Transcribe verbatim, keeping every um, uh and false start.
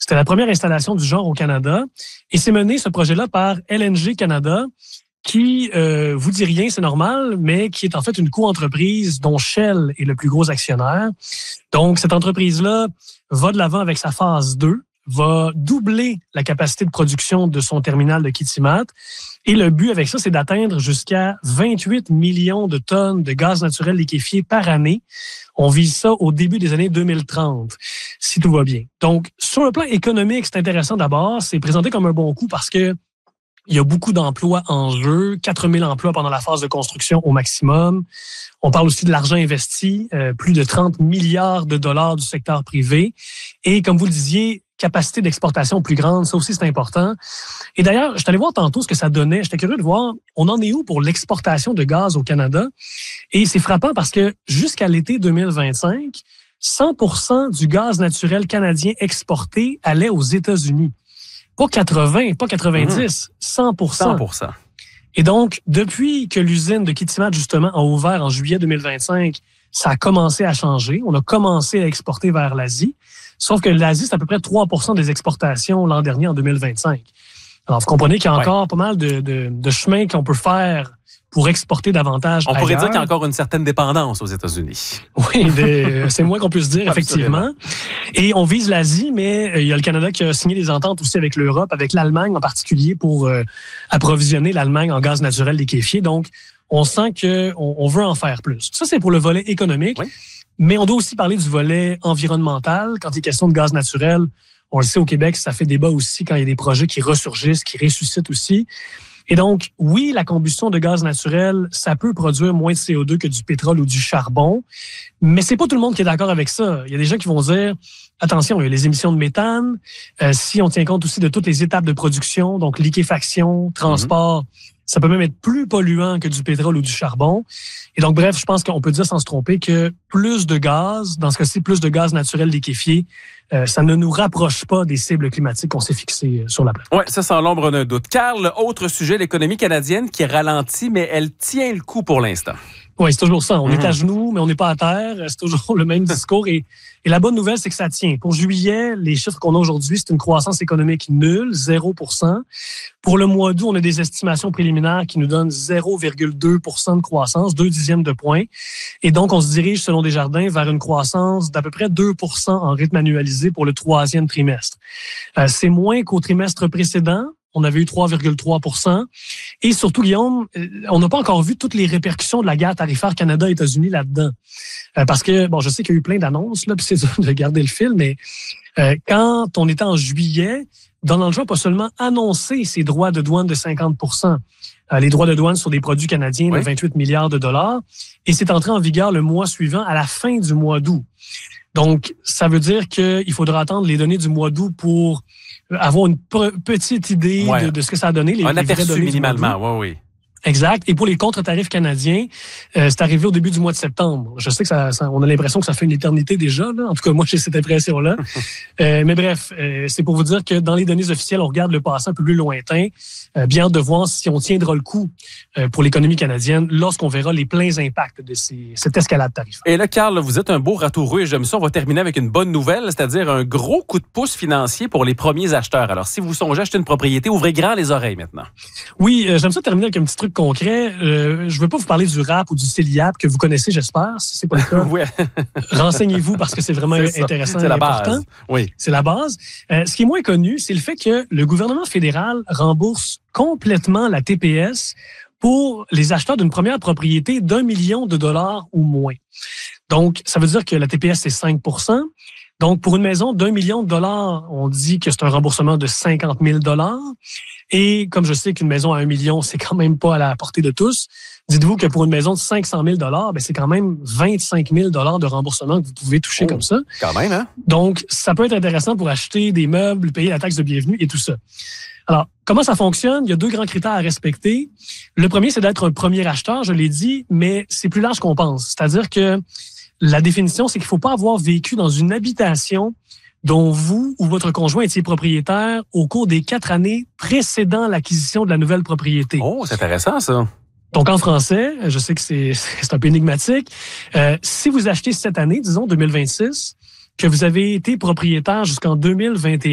C'était la première installation du genre au Canada. Et c'est mené, ce projet-là, par L N G Canada, qui euh, vous dit rien, c'est normal, mais qui est en fait une coentreprise dont Shell est le plus gros actionnaire. Donc, cette entreprise-là va de l'avant avec sa phase deux, va doubler la capacité de production de son terminal de Kitimat. Et le but avec ça, c'est d'atteindre jusqu'à vingt-huit millions de tonnes de gaz naturel liquéfié par année. On vise ça au début des années deux mille trente, si tout va bien. Donc, sur le plan économique, c'est intéressant d'abord. C'est présenté comme un bon coup parce que il y a beaucoup d'emplois en jeu, quatre mille emplois pendant la phase de construction au maximum. On parle aussi de l'argent investi, euh, plus de trente milliards de dollars du secteur privé. Et comme vous le disiez, capacité d'exportation plus grande, ça aussi c'est important. Et d'ailleurs, je suis allé voir tantôt ce que ça donnait. J'étais curieux de voir, on en est où pour l'exportation de gaz au Canada? Et c'est frappant parce que jusqu'à l'été deux mille vingt-cinq, cent pour cent du gaz naturel canadien exporté allait aux États-Unis. Pas quatre-vingts, pas quatre-vingt-dix, cent pour cent. cent pour cent. Et donc, depuis que l'usine de Kitimat, justement, a ouvert en juillet deux mille vingt-cinq, ça a commencé à changer. On a commencé à exporter vers l'Asie. Sauf que l'Asie, c'est à peu près trois pour cent des exportations l'an dernier, en deux mille vingt-cinq. Alors, vous comprenez qu'il y a encore ouais. pas mal de, de, de chemin qu'on peut faire pour exporter davantage. On ailleurs. pourrait dire qu'il y a encore une certaine dépendance aux États-Unis. Oui, de, c'est moins qu'on puisse dire, effectivement. Et on vise l'Asie, mais il y a le Canada qui a signé des ententes aussi avec l'Europe, avec l'Allemagne en particulier, pour euh, approvisionner l'Allemagne en gaz naturel liquéfié. Donc, on sent qu'on on veut en faire plus. Ça, c'est pour le volet économique. Oui. Mais on doit aussi parler du volet environnemental. Quand il est question de gaz naturel, on le sait au Québec, ça fait débat aussi quand il y a des projets qui ressurgissent, qui ressuscitent aussi. Et donc, oui, la combustion de gaz naturel, ça peut produire moins de C O deux que du pétrole ou du charbon, mais c'est pas tout le monde qui est d'accord avec ça. Il y a des gens qui vont dire, attention, il y a les émissions de méthane, euh, si on tient compte aussi de toutes les étapes de production, donc liquéfaction, transport, mm-hmm. ça peut même être plus polluant que du pétrole ou du charbon. Et donc, bref, je pense qu'on peut dire sans se tromper que plus de gaz, dans ce cas-ci, plus de gaz naturel liquéfié, euh, ça ne nous rapproche pas des cibles climatiques qu'on s'est fixées sur la planète. Oui, ça sans l'ombre d'un doute. Carl, autre sujet, l'économie canadienne qui ralentit, mais elle tient le coup pour l'instant. Oui, c'est toujours ça. On mmh. est à genoux, mais on n'est pas à terre. C'est toujours le même discours. Et, et la bonne nouvelle, c'est que ça tient. Pour juillet, les chiffres qu'on a aujourd'hui, c'est une croissance économique nulle, zéro pour cent. Pour le mois d'août, on a des estimations préliminaires qui nous donnent zéro virgule deux pour cent de croissance, deux dixièmes de point. Et donc, on se dirige, selon Desjardins, vers une croissance d'à peu près deux pour cent en rythme annualisé pour le troisième trimestre. Euh, c'est moins qu'au trimestre précédent. On avait eu trois virgule trois pour cent. Et surtout, Guillaume, on n'a pas encore vu toutes les répercussions de la guerre tarifaire Canada-États-Unis là-dedans. Euh, parce que, bon, je sais qu'il y a eu plein d'annonces, là, puis c'est dur de garder le fil, mais euh, quand on était en juillet, Donald Trump a seulement annoncé ses droits de douane de cinquante pour cent. Euh, les droits de douane sur des produits canadiens de oui. vingt-huit milliards de dollars. Et c'est entré en vigueur le mois suivant, à la fin du mois d'août. Donc, ça veut dire qu'il faudra attendre les données du mois d'août pour avoir une p- petite idée ouais. de, de ce que ça a donné. Les, Un les aperçu minimalement, oui, oui. Exact. Et pour les contre-tarifs canadiens, euh, c'est arrivé au début du mois de septembre. Je sais que ça, ça on a l'impression que ça fait une éternité déjà. Là. En tout cas, moi, j'ai cette impression-là. euh, mais bref, euh, c'est pour vous dire que dans les données officielles, on regarde le passé un peu plus lointain. Euh, bien hâte de voir si on tiendra le coup euh, pour l'économie canadienne lorsqu'on verra les pleins impacts de ces, cette escalade tarifaire. Et là, Carl, vous êtes un beau ratoureux et j'aime ça. On va terminer avec une bonne nouvelle, c'est-à-dire un gros coup de pouce financier pour les premiers acheteurs. Alors, si vous songez acheter une propriété, ouvrez grand les oreilles maintenant. Oui, euh, j'aime ça terminer avec un petit truc concret. Euh, je veux pas vous parler du rap ou du CELIAP que vous connaissez, j'espère. Si c'est pas le cas, oui. renseignez-vous parce que c'est vraiment c'est intéressant c'est et la important. Base. Oui. C'est la base. Euh, ce qui est moins connu, c'est le fait que le gouvernement fédéral rembourse complètement la T P S pour les acheteurs d'une première propriété d'un million de dollars ou moins. Donc, ça veut dire que la T P S, c'est cinq pour cent. Donc, pour une maison d'un million de dollars, on dit que c'est un remboursement de cinquante mille dollars. Et comme je sais qu'une maison à un million, c'est quand même pas à la portée de tous, dites-vous que pour une maison de cinq cent mille dollars, ben c'est quand même vingt-cinq mille dollars de remboursement que vous pouvez toucher oh, comme ça. Quand même, hein? Donc, ça peut être intéressant pour acheter des meubles, payer la taxe de bienvenue et tout ça. Alors, comment ça fonctionne? Il y a deux grands critères à respecter. Le premier, c'est d'être un premier acheteur, je l'ai dit, mais c'est plus large qu'on pense. C'est-à-dire que la définition, c'est qu'il ne faut pas avoir vécu dans une habitation dont vous ou votre conjoint étiez propriétaire au cours des quatre années précédant l'acquisition de la nouvelle propriété. Oh, c'est intéressant, ça. Donc, en français, je sais que c'est, c'est un peu énigmatique. Euh, si vous achetez cette année, disons deux mille vingt-six, que vous avez été propriétaire jusqu'en deux mille vingt et un,